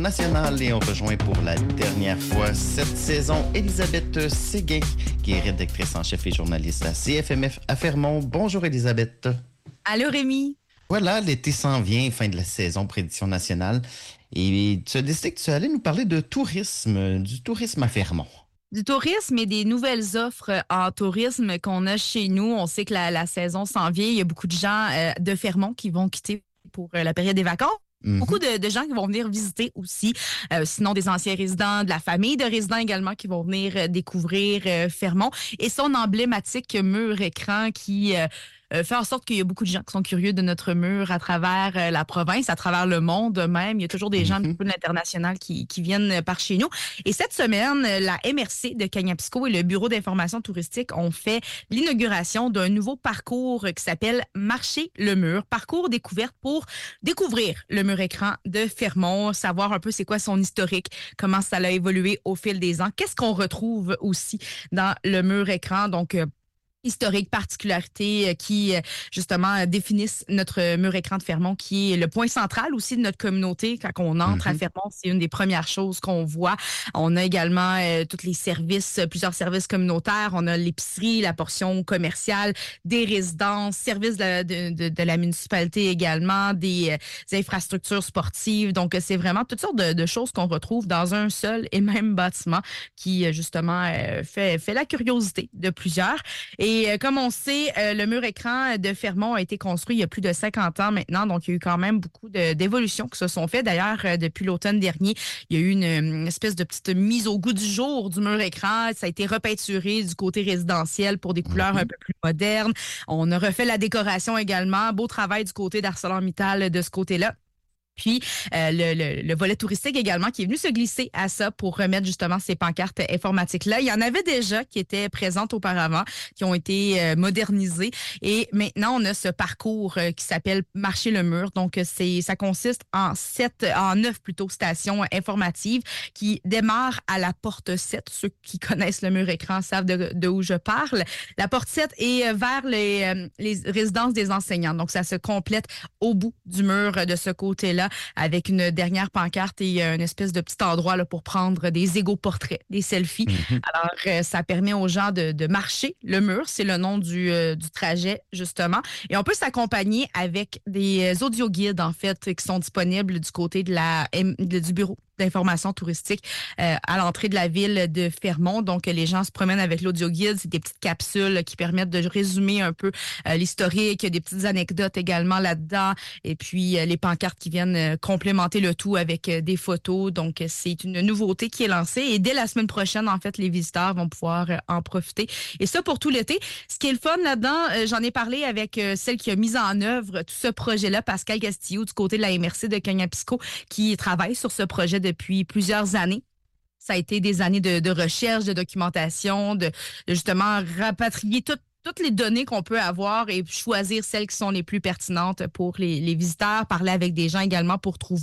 nationale et on rejoint pour la dernière fois cette saison Élisabeth Séguin, qui est rédactrice en chef et journaliste à CFMF à Fermont. Bonjour Élisabeth. Allô Rémi. Voilà, l'été s'en vient, fin de la saison prédiction nationale. Et tu as décidé que tu allais nous parler de tourisme, du tourisme à Fermont. Du tourisme et des nouvelles offres en tourisme qu'on a chez nous. On sait que la saison s'en vient. Il y a beaucoup de gens de Fermont qui vont quitter pour la période des vacances. Beaucoup de gens qui vont venir visiter aussi, sinon des anciens résidents, de la famille de résidents également qui vont venir découvrir Fermont et son emblématique mur écran qui fait en sorte qu'il y a beaucoup de gens qui sont curieux de notre mur à travers la province, à travers le monde même. Il y a toujours des gens un petit peu de l'international qui viennent par chez nous. Et cette semaine, la MRC de Kagnapisco et le Bureau d'information touristique ont fait l'inauguration d'un nouveau parcours qui s'appelle Marcher le mur, parcours découverte pour découvrir le mur écran de Fermont, savoir un peu c'est quoi son historique, comment ça a évolué au fil des ans, qu'est-ce qu'on retrouve aussi dans le mur écran. Donc, historique, particularités qui, justement, définissent notre mur écran de Fermont, qui est le point central aussi de notre communauté. Quand on entre à Fermont, c'est une des premières choses qu'on voit. On a également tous les services, plusieurs services communautaires. On a l'épicerie, la portion commerciale, des résidences, services de la municipalité également, des infrastructures sportives. Donc, c'est vraiment toutes sortes de choses qu'on retrouve dans un seul et même bâtiment qui, justement, fait la curiosité de plusieurs. Et comme on sait, le mur écran de Fermont a été construit il y a plus de 50 ans maintenant, donc il y a eu quand même beaucoup d'évolutions qui se sont faites. D'ailleurs, depuis l'automne dernier, il y a eu une espèce de petite mise au goût du jour du mur écran. Ça a été repeinturé du côté résidentiel pour des couleurs un peu plus modernes. On a refait la décoration également. Beau travail du côté d'ArcelorMittal de ce côté-là. Puis, le volet touristique également qui est venu se glisser à ça pour remettre justement ces pancartes informatiques-là. Il y en avait déjà qui étaient présentes auparavant, qui ont été modernisées. Et maintenant, on a ce parcours qui s'appelle Marcher le mur. Donc, ça consiste en 9 plutôt stations informatives qui démarrent à la porte 7. Ceux qui connaissent le mur écran savent de où je parle. La porte 7 est vers les résidences des enseignants. Donc, ça se complète au bout du mur de ce côté-là, avec une dernière pancarte et une espèce de petit endroit là, pour prendre des égo-portraits, des selfies. Alors, ça permet aux gens de marcher le mur. C'est le nom du trajet, justement. Et on peut s'accompagner avec des audioguides, en fait, qui sont disponibles du côté du bureau d'information touristique à l'entrée de la ville de Fermont. Donc, les gens se promènent avec l'audioguide. C'est des petites capsules qui permettent de résumer un peu l'historique. Il y a des petites anecdotes également là-dedans. Et puis, les pancartes qui viennent complémenter le tout avec des photos. Donc, c'est une nouveauté qui est lancée. Et dès la semaine prochaine, en fait, les visiteurs vont pouvoir en profiter. Et ça, pour tout l'été. Ce qui est le fun là-dedans, j'en ai parlé avec celle qui a mis en œuvre tout ce projet-là, Pascal Castillo, du côté de la MRC de Kagnapisco, qui travaille sur ce projet depuis plusieurs années. Ça a été des années de recherche, de documentation, de justement rapatrier toutes les données qu'on peut avoir et choisir celles qui sont les plus pertinentes pour les visiteurs, parler avec des gens également pour trouver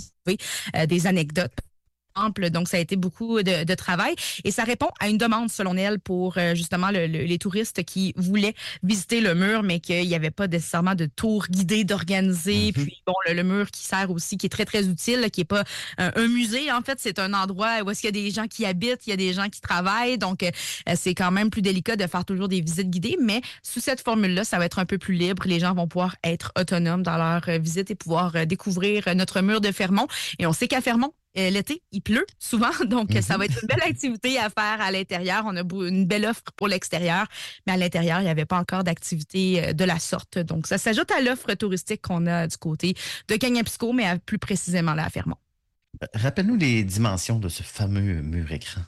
des anecdotes. Donc, ça a été beaucoup de travail et ça répond à une demande, selon elle, pour justement les touristes qui voulaient visiter le mur, mais qu'il n'y avait pas nécessairement de tour guidé d'organiser. Puis, bon, le mur qui sert aussi, qui est très, très utile, là, qui n'est pas un musée. En fait, c'est un endroit où est-ce qu'il y a des gens qui habitent, il y a des gens qui travaillent. Donc, c'est quand même plus délicat de faire toujours des visites guidées, mais sous cette formule-là, ça va être un peu plus libre. Les gens vont pouvoir être autonomes dans leur visite et pouvoir découvrir notre mur de Fermont. Et on sait qu'à Fermont, l'été, il pleut souvent, donc ça va être une belle activité à faire à l'intérieur. On a une belle offre pour l'extérieur, mais à l'intérieur, il n'y avait pas encore d'activité de la sorte. Donc, ça s'ajoute à l'offre touristique qu'on a du côté de Kagnapisco, mais plus précisément là à Fermont. Rappelle-nous les dimensions de ce fameux mur écran.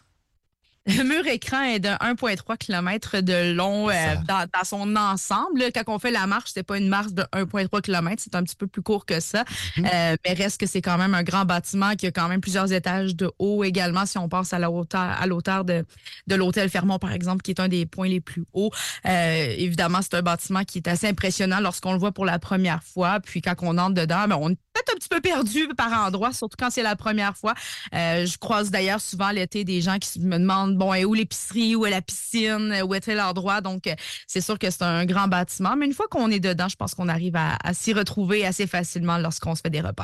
Le mur écran est de 1,3 km de long dans son ensemble. Là, quand on fait la marche, c'est pas une marche de 1,3 km, c'est un petit peu plus court que ça. Mais reste que c'est quand même un grand bâtiment qui a quand même plusieurs étages de haut également, si on pense à l'hauteur de l'hôtel Fermont, par exemple, qui est un des points les plus hauts. Évidemment, c'est un bâtiment qui est assez impressionnant lorsqu'on le voit pour la première fois. Puis quand on entre dedans, on est peut-être un petit peu perdu par endroits, surtout quand c'est la première fois. Je croise d'ailleurs souvent l'été des gens qui me demandent bon, et où l'épicerie, où est la piscine, où est l'endroit. Donc, c'est sûr que c'est un grand bâtiment. Mais une fois qu'on est dedans, je pense qu'on arrive à s'y retrouver assez facilement lorsqu'on se fait des repères.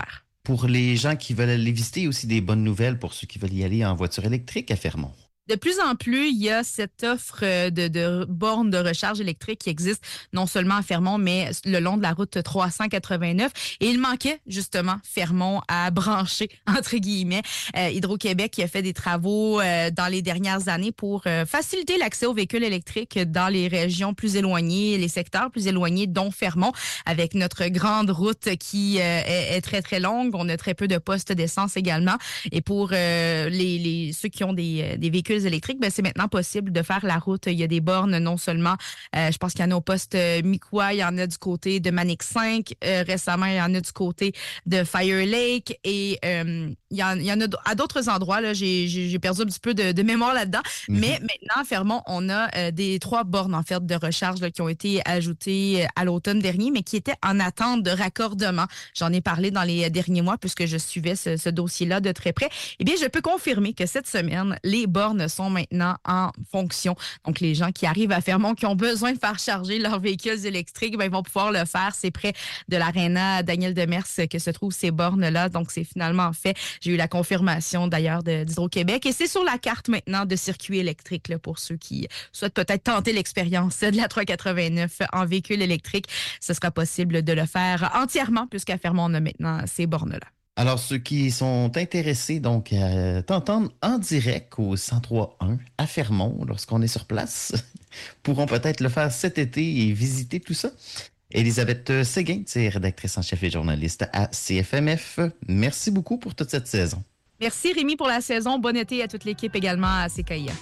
pour les gens qui veulent aller visiter, aussi des bonnes nouvelles pour ceux qui veulent y aller en voiture électrique à Fermont. De plus en plus, il y a cette offre de bornes de recharge électrique qui existe non seulement à Fermont, mais le long de la route 389. Et il manquait justement Fermont à brancher, entre guillemets. Hydro-Québec qui a fait des travaux dans les dernières années pour faciliter l'accès aux véhicules électriques dans les régions plus éloignées, les secteurs plus éloignés, dont Fermont, avec notre grande route qui est très, très longue. On a très peu de postes d'essence également. Et pour ceux qui ont des véhicules électriques, ben c'est maintenant possible de faire la route. Il y a des bornes non seulement, je pense qu'il y en a au poste Miquois, il y en a du côté de Manic 5, récemment il y en a du côté de Fire Lake et il y en a à d'autres endroits. Là, j'ai perdu un petit peu de mémoire là-dedans, mais maintenant à Fermont, on a des 3 bornes en fait de recharge là, qui ont été ajoutées à l'automne dernier, mais qui étaient en attente de raccordement. J'en ai parlé dans les derniers mois puisque je suivais ce dossier-là de très près. Eh bien, je peux confirmer que cette semaine, les bornes sont maintenant en fonction. Donc, les gens qui arrivent à Fermont, qui ont besoin de faire charger leurs véhicules électriques, ben, ils vont pouvoir le faire. C'est près de l'aréna Daniel Demers que se trouvent ces bornes-là. Donc, c'est finalement fait. J'ai eu la confirmation d'ailleurs d'Hydro-Québec et c'est sur la carte maintenant de circuit électrique là, pour ceux qui souhaitent peut-être tenter l'expérience de la 389 en véhicule électrique. Ce sera possible de le faire entièrement puisqu'à Fermont, on a maintenant ces bornes-là. Alors, ceux qui sont intéressés donc à t'entendre en direct au 103.1 à Fermont, lorsqu'on est sur place, pourront peut-être le faire cet été et visiter tout ça. Élisabeth Séguin, rédactrice en chef et journaliste à CFMF. Merci beaucoup pour toute cette saison. Merci Rémi pour la saison. Bon été à toute l'équipe également à CKIA.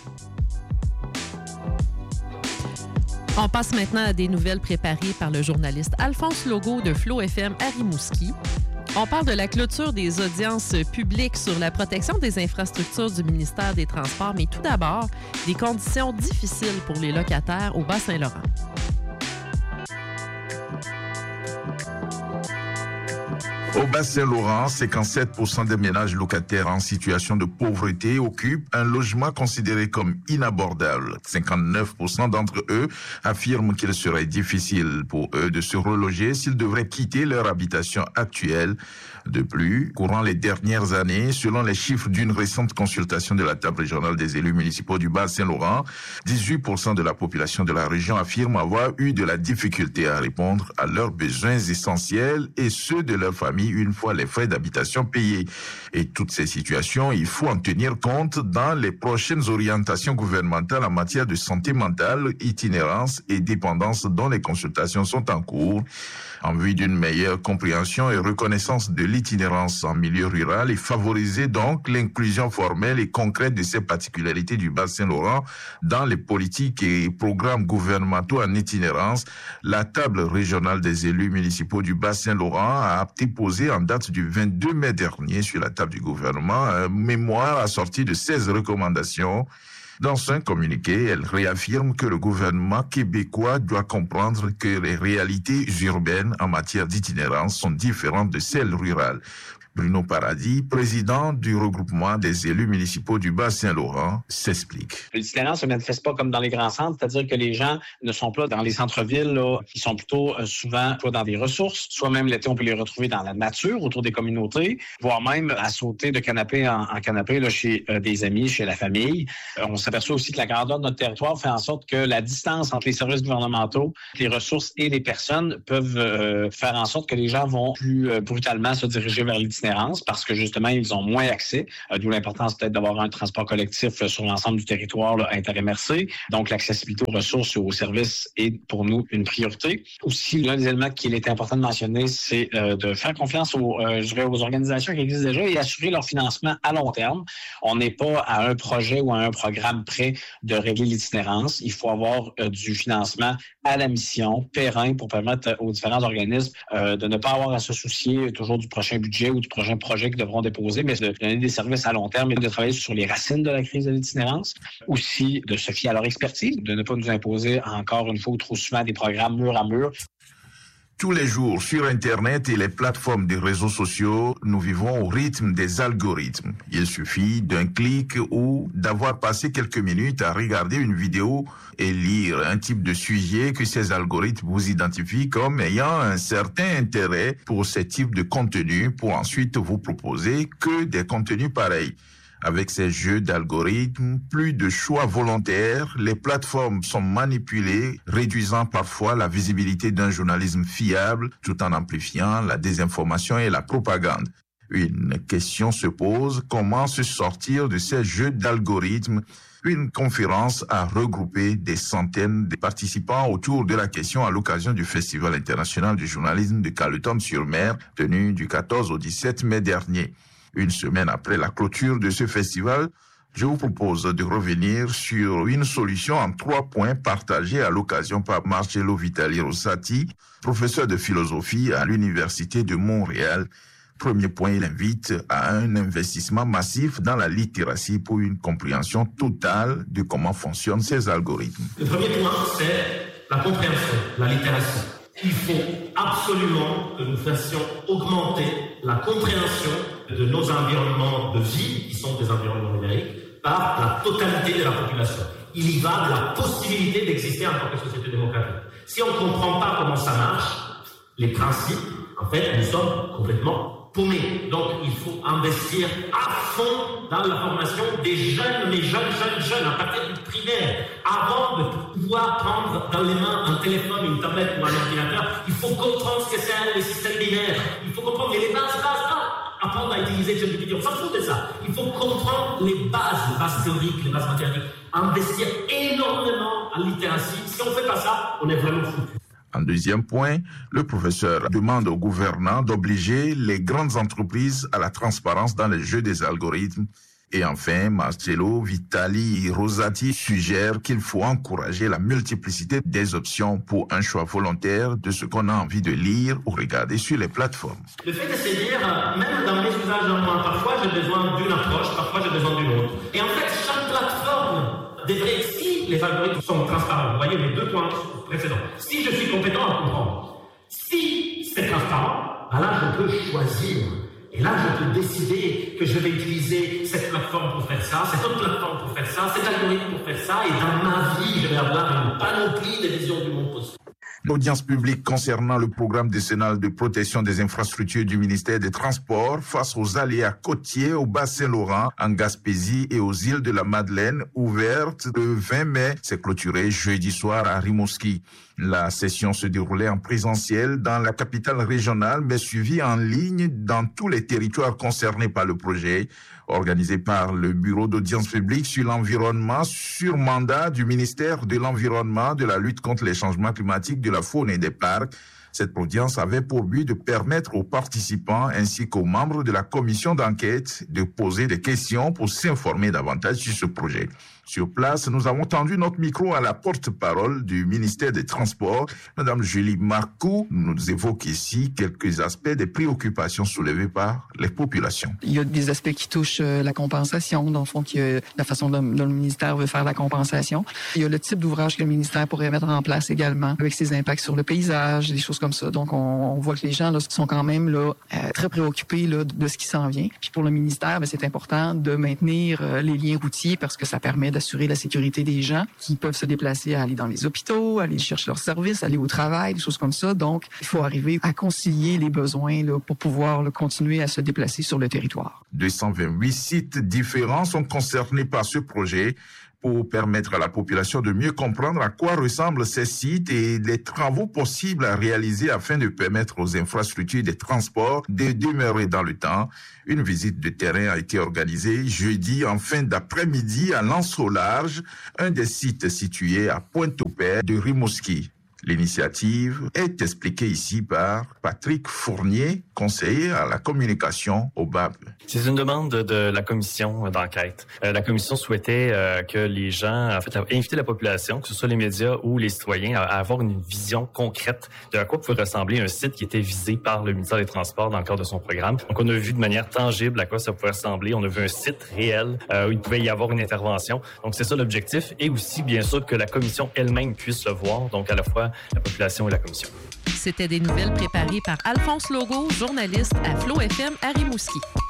On passe maintenant à des nouvelles préparées par le journaliste Alphonse Logo de Flow FM à Rimouski. On parle de la clôture des audiences publiques sur la protection des infrastructures du ministère des Transports, mais tout d'abord, des conditions difficiles pour les locataires au Bas-Saint-Laurent. Au Bas-Saint-Laurent, 57% des ménages locataires en situation de pauvreté occupent un logement considéré comme inabordable. 59% d'entre eux affirment qu'il serait difficile pour eux de se reloger s'ils devraient quitter leur habitation actuelle. De plus, courant les dernières années, selon les chiffres d'une récente consultation de la table régionale des élus municipaux du Bas-Saint-Laurent, 18% de la population de la région affirme avoir eu de la difficulté à répondre à leurs besoins essentiels et ceux de leur famille une fois les frais d'habitation payés. Et toutes ces situations, il faut en tenir compte dans les prochaines orientations gouvernementales en matière de santé mentale, itinérance et dépendance dont les consultations sont en cours. En vue d'une meilleure compréhension et reconnaissance de l'itinérance en milieu rural et favoriser donc l'inclusion formelle et concrète de ces particularités du Bas-Saint-Laurent dans les politiques et programmes gouvernementaux en itinérance, la table régionale des élus municipaux du Bas-Saint-Laurent a déposé en date du 22 mai dernier sur la table du gouvernement un mémoire assorti de 16 recommandations. Dans un communiqué, elle réaffirme que le gouvernement québécois doit comprendre que les réalités urbaines en matière d'itinérance sont différentes de celles rurales. Bruno Paradis, président du regroupement des élus municipaux du Bas-Saint-Laurent, s'explique. L'itinérance ne se manifeste pas comme dans les grands centres, c'est-à-dire que les gens ne sont pas dans les centres-villes, là, ils sont plutôt souvent soit dans des ressources, soit même l'été, on peut les retrouver dans la nature, autour des communautés, voire même à sauter de canapé en canapé là, chez des amis, chez la famille. On s'aperçoit aussi que la grandeur de notre territoire fait en sorte que la distance entre les services gouvernementaux, les ressources et les personnes peuvent faire en sorte que les gens vont plus brutalement se diriger vers l'itinérance parce que justement, ils ont moins accès, d'où l'importance peut-être d'avoir un transport collectif sur l'ensemble du territoire là, inter-MRC. Donc, l'accessibilité aux ressources et aux services est pour nous une priorité. Aussi, l'un des éléments qu'il est important de mentionner, c'est de faire confiance aux organisations qui existent déjà et assurer leur financement à long terme. On n'est pas à un projet ou à un programme près de régler l'itinérance. Il faut avoir du financement à la mission, pérenne, pour permettre aux différents organismes de ne pas avoir à se soucier toujours du prochain budget ou du prochain projet qu'ils devront déposer, mais de donner des services à long terme et de travailler sur les racines de la crise de l'itinérance. Aussi, de se fier à leur expertise, de ne pas nous imposer encore une fois ou trop souvent des programmes mur à mur. Tous les jours, sur Internet et les plateformes des réseaux sociaux, nous vivons au rythme des algorithmes. Il suffit d'un clic ou d'avoir passé quelques minutes à regarder une vidéo et lire un type de sujet que ces algorithmes vous identifient comme ayant un certain intérêt pour ce type de contenu pour ensuite vous proposer que des contenus pareils. Avec ces jeux d'algorithmes, plus de choix volontaires, les plateformes sont manipulées, réduisant parfois la visibilité d'un journalisme fiable tout en amplifiant la désinformation et la propagande. Une question se pose, comment se sortir de ces jeux d'algorithmes? Une conférence a regroupé des centaines de participants autour de la question à l'occasion du Festival international du journalisme de Carleton-sur-Mer, tenu du 14 au 17 mai dernier. Une semaine après la clôture de ce festival, je vous propose de revenir sur une solution en 3 points partagés à l'occasion par Marcello Vitali Rosati, professeur de philosophie à l'Université de Montréal. Premier point, il invite à un investissement massif dans la littératie pour une compréhension totale de comment fonctionnent ces algorithmes. Le premier point, c'est la compréhension, la littératie. Il faut absolument que nous fassions augmenter la compréhension de nos environnements de vie, qui sont des environnements numériques, par la totalité de la population. Il y va de la possibilité d'exister en tant que société démocratique. Si on ne comprend pas comment ça marche, les principes, en fait, nous sommes complètement paumés. Donc, il faut investir à fond dans la formation des jeunes, les jeunes, à partir du primaire. Avant de pouvoir prendre dans les mains un téléphone, une tablette ou un ordinateur, il faut comprendre ce que c'est les systèmes binaires. Il faut comprendre les bases. Apprendre à utiliser le jeu vidéo, on s'en fout de ça. Il faut comprendre les bases théoriques, les bases mathématiques. Investir énormément en littératie. Si on ne fait pas ça, on est vraiment foutu. En deuxième point, le professeur demande aux gouvernants d'obliger les grandes entreprises à la transparence dans les jeux des algorithmes. Et enfin, Marcello Vitali Rosati suggère qu'il faut encourager la multiplicité des options pour un choix volontaire de ce qu'on a envie de lire ou regarder sur les plateformes. Le fait de se dire, même dans mes usages en moi, parfois j'ai besoin d'une approche, parfois j'ai besoin d'une autre. Et en fait, chaque plateforme devrait, si les algorithmes sont transparents, vous voyez les 2 points précédents, si je suis compétent à comprendre, si c'est transparent, là je peux choisir. Et là, je peux décider que je vais utiliser cette plateforme pour faire ça, cette autre plateforme pour faire ça, cet algorithme pour faire ça, et dans ma vie, je vais avoir une panoplie de visions du monde possible. L'audience publique concernant le programme décennal de protection des infrastructures du ministère des Transports face aux aléas côtiers au Bas-Saint-Laurent, en Gaspésie et aux îles de la Madeleine, ouverte le 20 mai, s'est clôturée jeudi soir à Rimouski. La session se déroulait en présentiel dans la capitale régionale, mais suivie en ligne dans tous les territoires concernés par le projet, organisé par le Bureau d'audience publique sur l'environnement, sur mandat du ministère de l'Environnement, de la lutte contre les changements climatiques, de la faune et des parcs. Cette audience avait pour but de permettre aux participants ainsi qu'aux membres de la commission d'enquête de poser des questions pour s'informer davantage sur ce projet. Sur place, nous avons tendu notre micro à la porte-parole du ministère des Transports, Madame Julie Marcoux, nous évoque ici quelques aspects des préoccupations soulevées par les populations. Il y a des aspects qui touchent la compensation, dans le fond, la façon dont le ministère veut faire la compensation. Il y a le type d'ouvrage que le ministère pourrait mettre en place également, avec ses impacts sur le paysage, des choses comme ça. Donc, on voit que les gens là, sont quand même là, très préoccupés là, de ce qui s'en vient. Puis pour le ministère, c'est important de maintenir les liens routiers parce que ça permet d'assurer la sécurité des gens qui peuvent se déplacer à aller dans les hôpitaux, aller chercher leurs services, aller au travail, des choses comme ça. Donc, il faut arriver à concilier les besoins là, pour pouvoir là, continuer à se déplacer sur le territoire. 228 sites différents sont concernés par ce projet pour permettre à la population de mieux comprendre à quoi ressemblent ces sites et les travaux possibles à réaliser afin de permettre aux infrastructures des transports de demeurer dans le temps. Une visite de terrain a été organisée jeudi en fin d'après-midi à Lanse-au-Large, un des sites situés à Pointe-au-Père de Rimouski. L'initiative est expliquée ici par Patrick Fournier, conseiller à la communication au BAB. C'est une demande de la commission d'enquête. La commission souhaitait que les gens, en fait, inviter la population, que ce soit les médias ou les citoyens, à avoir une vision concrète de à quoi pouvait ressembler un site qui était visé par le ministère des Transports dans le cadre de son programme. Donc, on a vu de manière tangible à quoi ça pouvait ressembler. On a vu un site réel où il pouvait y avoir une intervention. Donc, c'est ça l'objectif. Et aussi, bien sûr, que la commission elle-même puisse le voir. Donc, à la fois la population et la commission. C'était des nouvelles préparées par Alphonse Legault, journaliste à Flow FM à Rimouski.